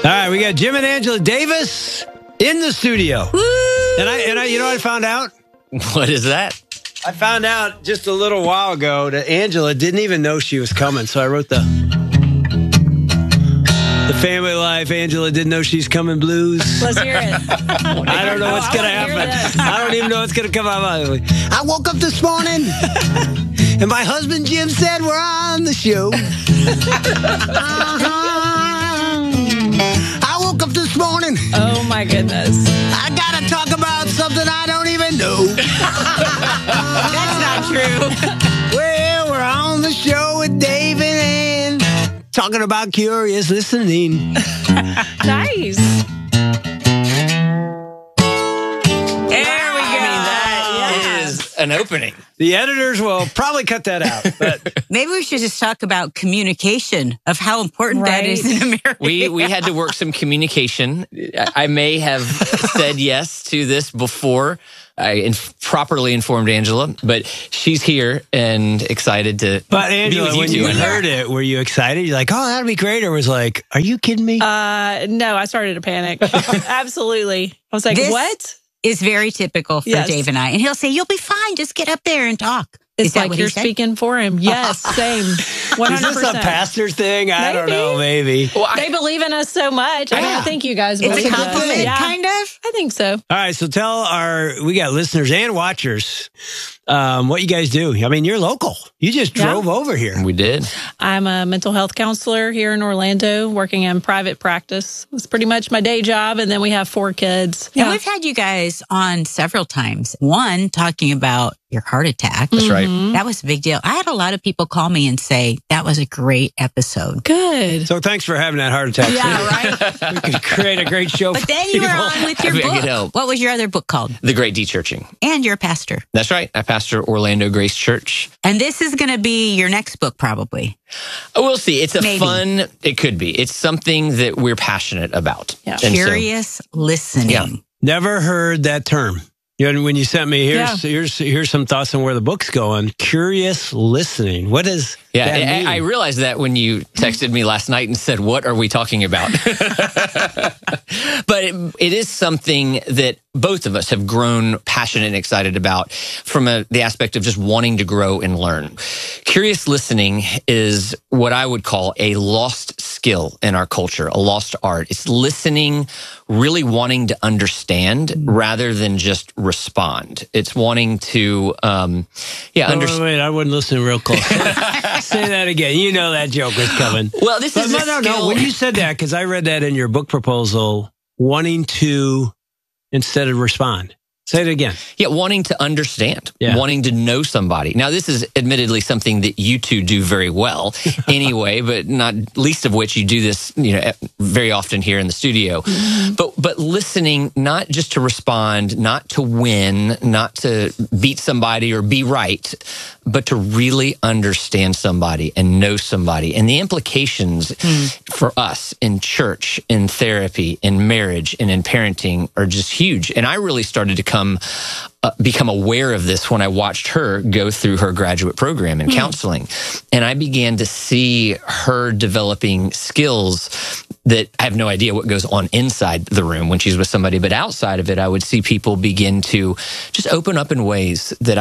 All right, we got Jim and Angela Davis in the studio. Woo! And I, you know what I found out? What is that? I found out just a little while ago that Angela didn't even know she was coming. So I wrote the Family Life, Angela didn't know she's coming blues. Let's hear it. I don't know what's going to happen. I don't even know what's going to come out of it. I woke up this morning and my husband Jim said we're on the show. I woke up this morning. Oh my goodness. I got to talk about something I don't even know. That's not true. Well, we're on the show with David and talking about curious listening. Nice. That is an opening. The editors will probably cut that out. But Maybe we should just talk about communication, of how important that is in America. We had to work some communication. I may have said yes to this before I properly informed Angela, but she's here and excited to But be Angela, with you when two. you heard it, were you excited? You're like, oh, that'd be great. Or was like, are you kidding me? No, I started to panic. Absolutely. I was like, This what? is very typical for Yes. Dave and I. And he'll say, you'll be fine. Just get up there and talk. It's Is that like what you're he said? speaking for him. Yes, same. 100%. Is this a pastor thing? I don't know, maybe. They believe in us so much. I don't think you guys It's believe a in us. compliment, Yeah, kind of. I think so. All right, so tell we got listeners and watchers what you guys do. I mean, you're local. You just drove over here. We did. I'm a mental health counselor here in Orlando, working in private practice. It's pretty much my day job, and then we have 4 kids. And we've had you guys on several times. One, talking about your heart attack. That's right. That was a big deal. I had a lot of people call me and say, that was a great episode. Good. So thanks for having that heart attack. Yeah, right? We could create a great show. But then you were on with your I could book. help. What was your other book called? The Great De-Churching. And you're a pastor. That's right. I pastor Orlando Grace Church. And this is going to be your next book, probably. Oh, we'll see. It's a Maybe. fun, it could be. It's something that we're passionate about. Yeah. And so- Curious listening. Yeah. Never heard that term. You know, when you sent me, here's some thoughts on where the book's going. Curious listening. What is Yeah, that mean? I realized that when you texted me last night and said, what are we talking about? But it is something that both of us have grown passionate and excited about from the aspect of just wanting to grow and learn. Curious listening is what I would call a lost skill in our culture, a lost art. It's listening, really wanting to understand rather than just respond. It's wanting to, understand. Wait, I wasn't listening real close. Say that again. You know that joke was coming. Well, this is a No. skill. When you said that, because I read that in your book proposal, wanting to instead of respond. Say it again. Yeah, wanting to understand, Yeah. wanting to know somebody. Now, this is admittedly something that you two do very well anyway, but not least of which you do this, very often here in the studio. But listening, not just to respond, not to win, not to beat somebody or be right, but to really understand somebody and know somebody. And the implications for us in church, in therapy, in marriage, and in parenting are just huge. And I really started to become aware of this when I watched her go through her graduate program in counseling. And I began to see her developing skills that I have no idea what goes on inside the room when she's with somebody, but outside of it, I would see people begin to just open up in ways that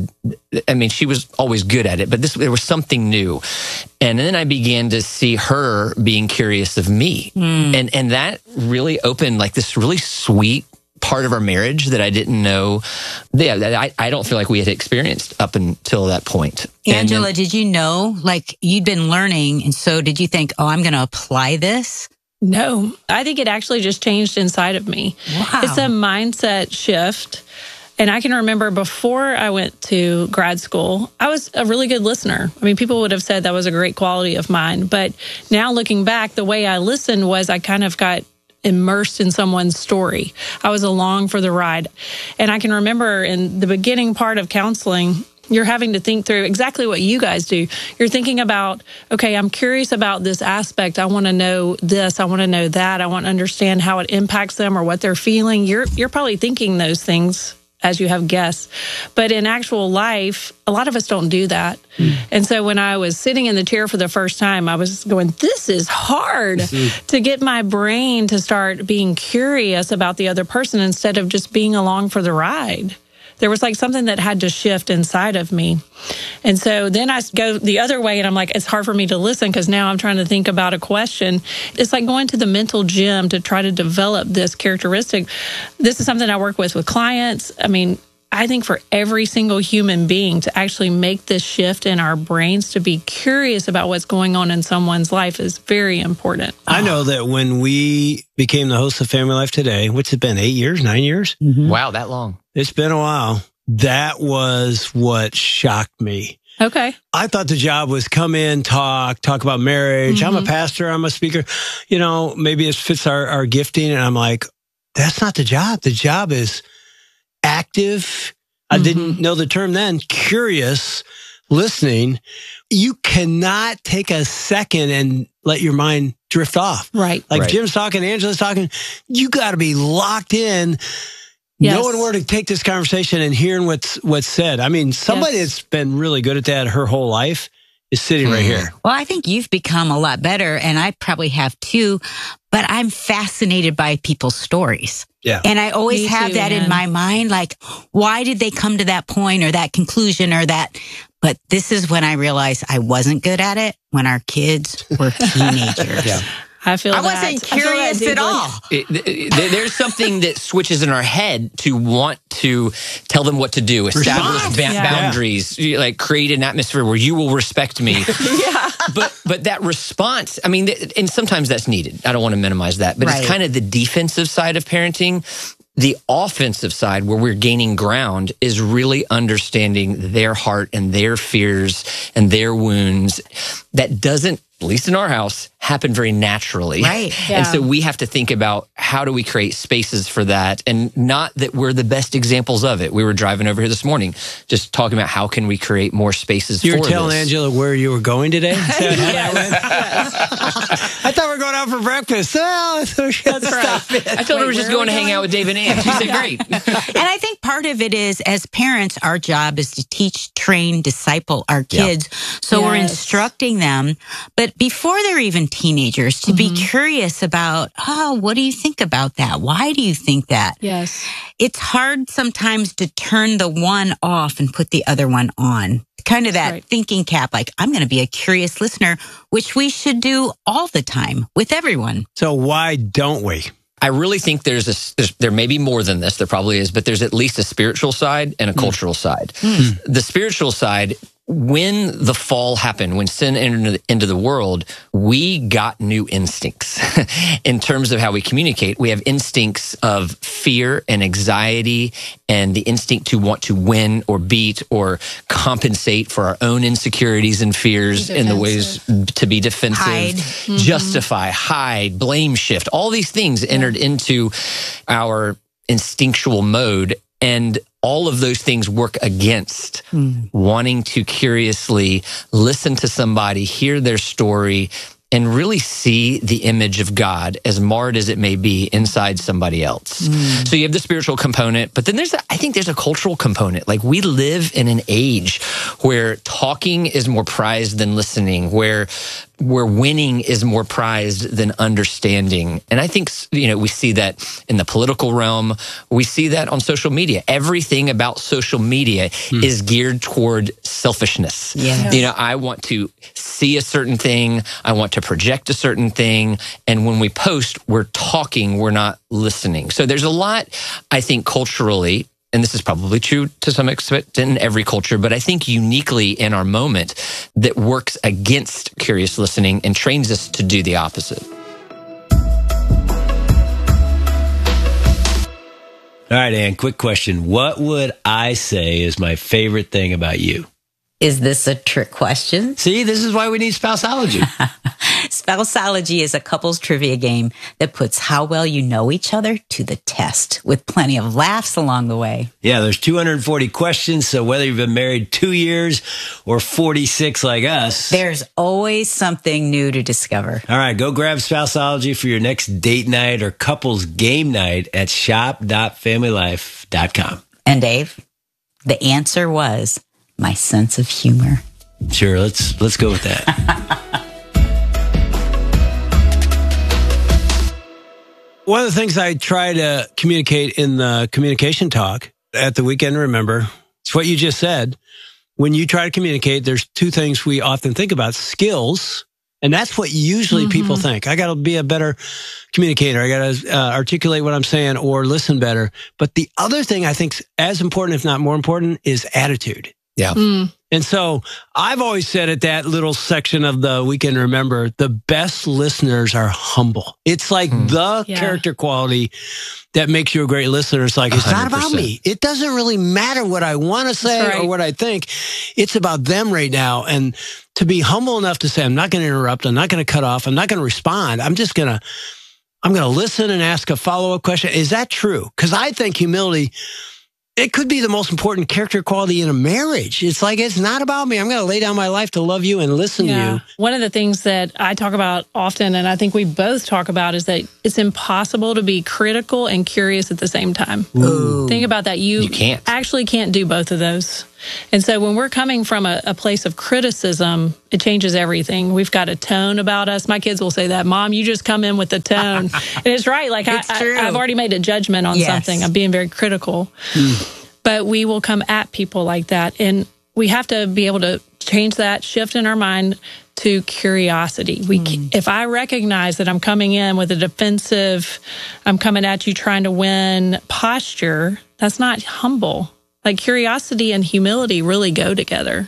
she was always good at it, but there was something new. And then I began to see her being curious of me. And that really opened like this really sweet part of our marriage that I didn't know. Yeah, that I don't feel like we had experienced up until that point. Angela, did you know, like you'd been learning, and so did you think, oh, I'm going to apply this? No, I think it actually just changed inside of me. Wow. It's a mindset shift. And I can remember before I went to grad school, I was a really good listener. I mean, people would have said that was a great quality of mine. But now looking back, the way I listened was I kind of got immersed in someone's story. I was along for the ride. And I can remember in the beginning part of counseling, you're having to think through exactly what you guys do. You're thinking about, okay, I'm curious about this aspect. I want to know this. I want to know that. I want to understand how it impacts them or what they're feeling. You're probably thinking those things as you have guests. But in actual life, a lot of us don't do that. And so when I was sitting in the chair for the first time, I was going, this is hard to get my brain to start being curious about the other person instead of just being along for the ride. There was like something that had to shift inside of me. And so then I go the other way and I'm like, it's hard for me to listen because now I'm trying to think about a question. It's like going to the mental gym to try to develop this characteristic. This is something I work with clients. I mean, I think for every single human being to actually make this shift in our brains to be curious about what's going on in someone's life is very important. I know that when we became the host of Family Life Today, which has been 8 years, 9 years. Wow, that long. It's been a while. That was what shocked me. Okay. I thought the job was come in, talk about marriage. I'm a pastor. I'm a speaker. You know, maybe it fits our gifting. And I'm like, that's not the job. The job is active. I didn't know the term then. Curious, listening. You cannot take a second and let your mind drift off. Right. Like Right. Jim's talking, Angela's talking. You got to be locked in, knowing where to take this conversation and hearing what's said. I mean, somebody that's been really good at that her whole life is sitting right here. Well, I think you've become a lot better, and I probably have too, but I'm fascinated by people's stories. Yeah. And I always Me have too, that in man. my mind, like, why did they come to that point or that conclusion or that? But this is when I realized I wasn't good at it when our kids were teenagers. Yeah. I feel I that. wasn't I feel that curious at deeply. all. There's something that switches in our head to want to tell them what to do, establish boundaries, like create an atmosphere where you will respect me. But that response, I mean, and sometimes that's needed. I don't want to minimize that, but Right. it's kind of the defensive side of parenting. The offensive side, where we're gaining ground, is really understanding their heart and their fears and their wounds. That doesn't, at least in our house, happen very naturally. Right. And so we have to think about how do we create spaces for that, and not that we're the best examples of it. We were driving over here this morning just talking about how can we create more spaces You for were telling this. Angela where you were going today? Is that how that went? I thought we were going out for breakfast. Oh, so she had to stop in. I told her we're just going to hang out with Dave and Ann. She said, great. And I think part of it is, as parents, our job is to teach, train, disciple our kids. So we're Yes. instructing them. But before they're even teenagers, to be curious about, oh, what do you think about that? Why do you think that? Yes. It's hard sometimes to turn the one off and put the other one on. Kind of that right. thinking cap, like, I'm going to be a curious listener, which we should do all the time with everyone. So why don't we? I really think there may be more than this. There probably is, but there's at least a spiritual side and a cultural side. The spiritual side, when the fall happened, when sin entered into the world, we got new instincts in terms of how we communicate. We have instincts of fear and anxiety and the instinct to want to win or beat or compensate for our own insecurities and fears in the ways to be defensive, Hide. justify, hide, blame shift. All these things entered into our instinctual mode. And all of those things work against wanting to curiously listen to somebody, hear their story, and really see the image of God, as marred as it may be, inside somebody else. So you have the spiritual component, but then I think there's a cultural component. Like, we live in an age where talking is more prized than listening, where winning is more prized than understanding. And I think, we see that in the political realm. We see that on social media. Everything about social media is geared toward selfishness. Yes. I want to see a certain thing. I want to project a certain thing. And when we post, we're talking, we're not listening. So there's a lot, I think, culturally, and this is probably true to some extent in every culture, but I think uniquely in our moment, that works against curious listening and trains us to do the opposite. All right, Ann, quick question. What would I say is my favorite thing about you? Is this a trick question? See, this is why we need Spouseology. Spouseology is a couples trivia game that puts how well you know each other to the test, with plenty of laughs along the way. Yeah, there's 240 questions, so whether you've been married 2 years or 46 like us, There's always something new to discover. all right, go grab Spouseology for your next date night or couples game night at shop.familylife.com. And Dave, the answer was my sense of humor. Sure, let's go with that. One of the things I try to communicate in the communication talk at the Weekend Remember, it's what you just said. When you try to communicate, there's two things we often think about: skills, and that's what usually people think. I got to be a better communicator. I got to articulate what I'm saying or listen better. But the other thing I think is as important, if not more important, is attitude. Yeah. And so I've always said at that little section of the Weekend Remember, the best listeners are humble. It's like the character quality that makes you a great listener. It's like, it's not about me. It doesn't really matter what I want to say or what I think. It's about them right now. And to be humble enough to say, I'm not going to interrupt. I'm not going to cut off. I'm not going to respond. I'm going to listen and ask a follow-up question. Is that true? Because I think humility, it could be the most important character quality in a marriage. It's like, it's not about me. I'm going to lay down my life to love you and listen to you. One of the things that I talk about often, and I think we both talk about, is that it's impossible to be critical and curious at the same time. Ooh. Think about that. You can't. actually can't do both of those. And so when we're coming from a place of criticism, it changes everything. We've got a tone about us. My kids will say that, Mom, you just come in with the tone. And it's right. Like I've already made a judgment on something. I'm being very critical. But we will come at people like that. And we have to be able to change that, shift in our mind to curiosity. If I recognize that I'm coming in with a defensive, I'm coming at you trying to win posture, that's not humble. Like curiosity and humility really go together.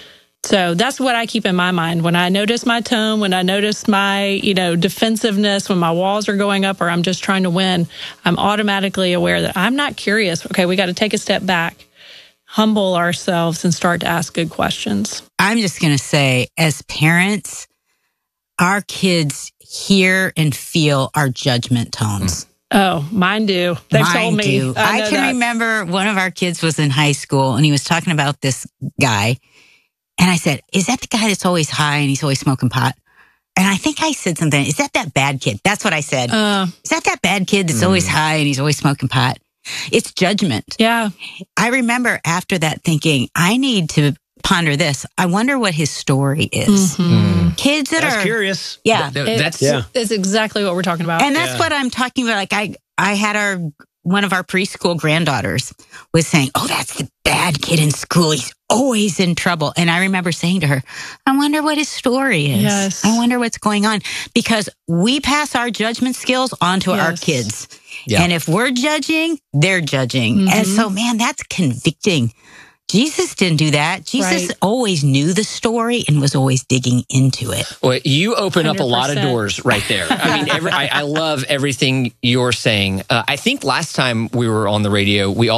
So that's what I keep in my mind. When I notice my tone, when I notice my, defensiveness, when my walls are going up or I'm just trying to win, I'm automatically aware that I'm not curious. Okay, we got to take a step back, humble ourselves, and start to ask good questions. I'm just going to say, as parents, our kids hear and feel our judgment tones. Oh, mine do. They've told me. Do. I can remember one of our kids was in high school and he was talking about this guy. And I said, is that the guy that's always high and he's always smoking pot? And I think I said something. Is that bad kid? That's what I said. Is that bad kid that's always high and he's always smoking pot? It's judgment. Yeah. I remember after that thinking, I need to ponder this. I wonder what his story is. Kids that are curious. Yeah. That's exactly what we're talking about. And that's what I'm talking about. Like I had one of our preschool granddaughters was saying, oh, that's the bad kid in school. He's always in trouble. And I remember saying to her, I wonder what his story is. Yes. I wonder what's going on. Because we pass our judgment skills onto our kids. Yeah. And if we're judging, they're judging. And so, man, that's convicting. Jesus didn't do that. Jesus always knew the story and was always digging into it. Well, you open 100%. Up a lot of doors right there. I mean, I love everything you're saying. I think last time we were on the radio, we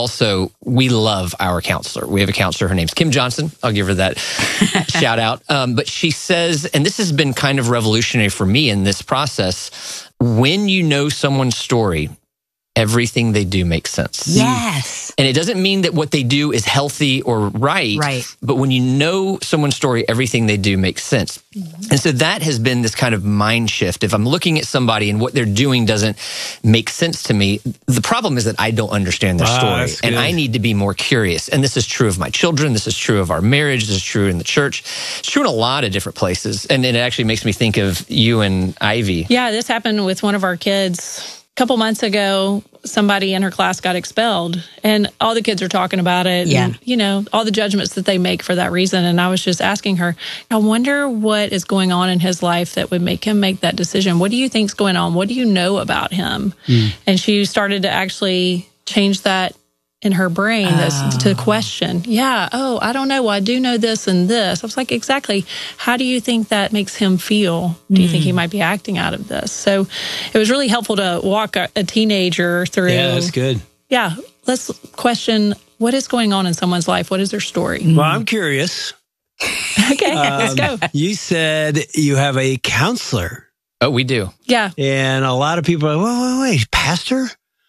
love our counselor. We have a counselor. Her name's Kim Johnson. I'll give her that shout out. But she says, and this has been kind of revolutionary for me in this process, when you know someone's story, everything they do makes sense. Yes. And it doesn't mean that what they do is healthy or right. But when you know someone's story, everything they do makes sense. And so that has been this kind of mind shift. If I'm looking at somebody and what they're doing doesn't make sense to me, the problem is that I don't understand their story. And I need to be more curious. And this is true of my children. This is true of our marriage. This is true in the church. It's true in a lot of different places. And it actually makes me think of you and Ivy. Yeah, this happened with one of our kids. A couple months ago, somebody in her class got expelled, and all the kids are talking about it. Yeah. And, all the judgments that they make for that reason. And I was just asking her, I wonder what is going on in his life that would make him make that decision. What do you think's going on? What do you know about him? And she started to actually change that in her brain to question. Yeah. Oh, I don't know. Well, I do know this and this. I was like, exactly. How do you think that makes him feel? Do you think he might be acting out of this? So it was really helpful to walk a teenager through. Yeah, that's good. Yeah. Let's question what is going on in someone's life. What is their story? Well, I'm curious. Okay, let's go. You said you have a counselor. Oh, we do. Yeah. And a lot of people are, wait, pastor?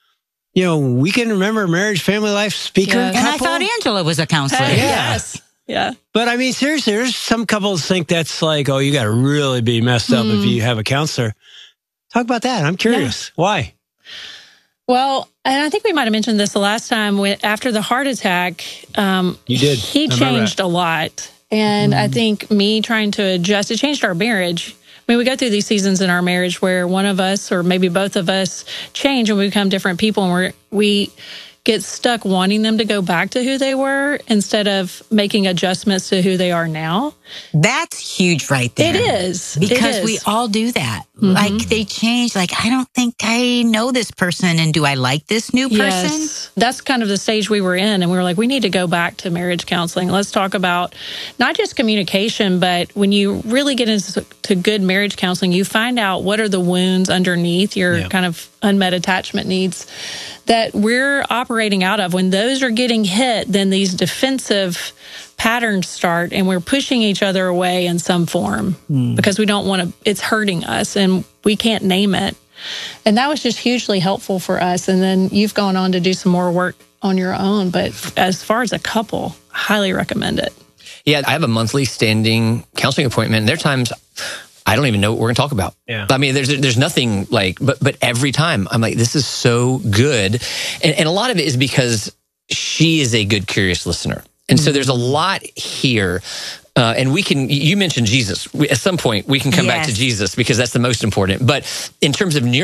Weekend Remember marriage, family life speaker. Yes. And I thought Angela was a counselor. Hey, yes. Yeah. But I mean, seriously, there's some couples think that's like, oh, you got to really be messed up if you have a counselor. Talk about that. I'm curious. Why? Well, and I think we might have mentioned this the last time after the heart attack. You did. He changed a lot. And I think me trying to adjust, it changed our marriage. I mean, we go through these seasons in our marriage where one of us or maybe both of us change and we become different people, and we get stuck wanting them to go back to who they were instead of making adjustments to who they are now. That's huge right there. It is. Because we all do that. Like they change. Like, I don't think I know this person. And do I like this new person? Yes. That's kind of the stage we were in. And we were like, we need to go back to marriage counseling. Let's talk about not just communication, but when you really get into good marriage counseling, you find out what are the wounds underneath your kind of unmet attachment needs that we're operating out of. When those are getting hit, then these defensive patterns start, and we're pushing each other away in some form because we don't want to, it's hurting us and we can't name it. And that was just hugely helpful for us. And then you've gone on to do some more work on your own. But as far as a couple, I highly recommend it. Yeah, I have a monthly standing counseling appointment. And there are times I don't even know what we're going to talk about. Yeah. I mean, there's nothing like, but every time I'm like, this is so good. And a lot of it is because she is a good, curious listener. And so there's a lot here. And you mentioned Jesus. At some point, we can come back to Jesus because that's the most important. But in terms of